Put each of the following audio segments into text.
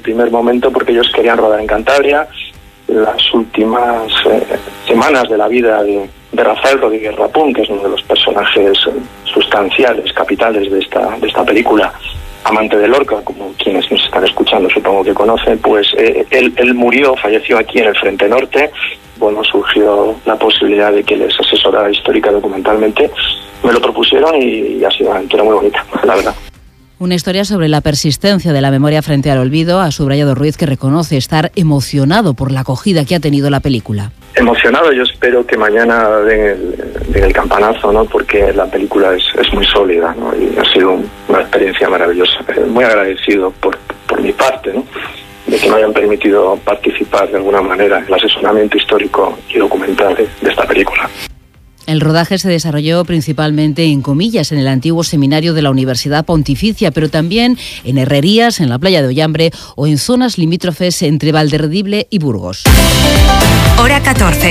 primer momento, porque ellos querían rodar en Cantabria. Las últimas semanas de la vida de Rafael Rodríguez Rapún, que es uno de los personajes sustanciales, capitales de esta película, amante de Lorca, como quienes nos están escuchando supongo que conocen, pues él falleció aquí en el Frente Norte. Bueno, surgió la posibilidad de que les asesorara histórica documentalmente. Me lo propusieron y ha sido una aventura muy bonita, la verdad. Una historia sobre la persistencia de la memoria frente al olvido, ha subrayado Ruiz, que reconoce estar emocionado por la acogida que ha tenido la película. Emocionado, yo espero que mañana den el campanazo, ¿no? Porque la película es muy sólida, ¿no? Y ha sido una experiencia maravillosa. Muy agradecido por mi parte, ¿no? De que me hayan permitido participar de alguna manera en el asesoramiento histórico y documental de esta película. El rodaje se desarrolló principalmente en Comillas, en el antiguo seminario de la Universidad Pontificia, pero también en Herrerías, en la playa de Ollambre o en zonas limítrofes entre Valderredible y Burgos. Hora 14.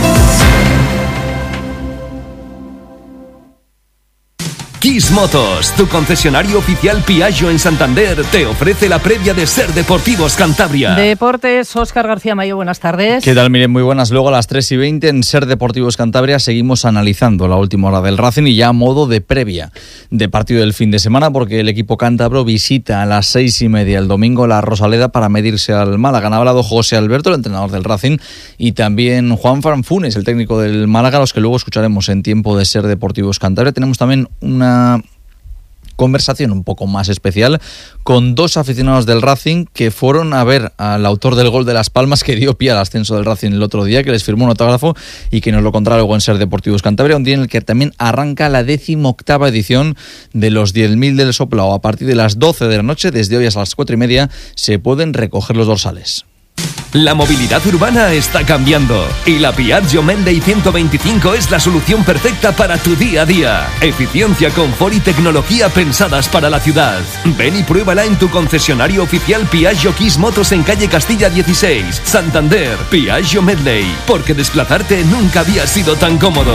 Kiss Motos, tu concesionario oficial Piaggio en Santander, te ofrece la previa de Ser Deportivos Cantabria. Deportes, Óscar García Mayo, buenas tardes. ¿Qué tal? Miren, muy buenas. Luego a las 3:20 en Ser Deportivos Cantabria seguimos analizando la última hora del Racing y ya a modo de previa de partido del fin de semana, porque el equipo cántabro visita a las 6:30 el domingo la Rosaleda para medirse al Málaga. Han hablado José Alberto, el entrenador del Racing, y también Juan Fran Funes, el técnico del Málaga, los que luego escucharemos en tiempo de Ser Deportivos Cantabria. Tenemos también una conversación un poco más especial con dos aficionados del Racing que fueron a ver al autor del gol de Las Palmas, que dio pie al ascenso del Racing el otro día, que les firmó un autógrafo y que nos lo contará luego en Ser Deportivos Cantabria, un día en el que también arranca la 18ª edición de los 10.000 del Soplao. A partir de las 12 de la noche, desde hoy hasta las 4:30, se pueden recoger los dorsales. La movilidad urbana está cambiando y la Piaggio Menday 125 es la solución perfecta para tu día a día. Eficiencia, confort y tecnología pensadas para la ciudad. Ven y pruébala en tu concesionario oficial Piaggio Kiss Motos en calle Castilla 16, Santander. Piaggio Medley, porque desplazarte nunca había sido tan cómodo.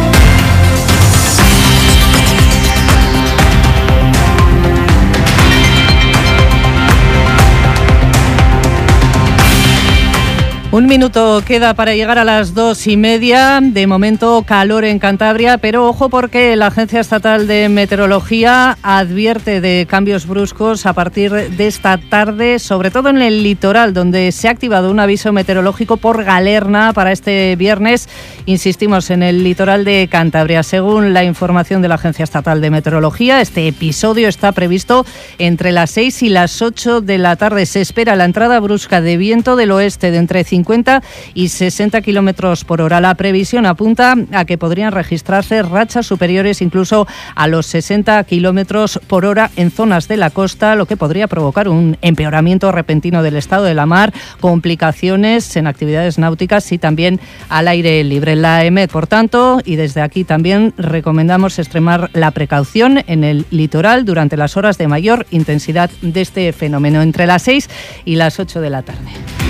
Un minuto queda para llegar a las 2:30. De momento, calor en Cantabria, pero ojo porque la Agencia Estatal de Meteorología advierte de cambios bruscos a partir de esta tarde, sobre todo en el litoral, donde se ha activado un aviso meteorológico por galerna para este viernes. Insistimos, en el litoral de Cantabria. Según la información de la Agencia Estatal de Meteorología, este episodio está previsto entre las 6 y las 8 de la tarde. Se espera la entrada brusca de viento del oeste de entre 50 y 60 kilómetros por hora. La previsión apunta a que podrían registrarse rachas superiores incluso a los 60 kilómetros por hora en zonas de la costa, lo que podría provocar un empeoramiento repentino del estado de la mar, complicaciones en actividades náuticas y también al aire libre. La EMET, por tanto, y desde aquí también recomendamos extremar la precaución en el litoral durante las horas de mayor intensidad de este fenómeno, entre las 6 y las 8 de la tarde.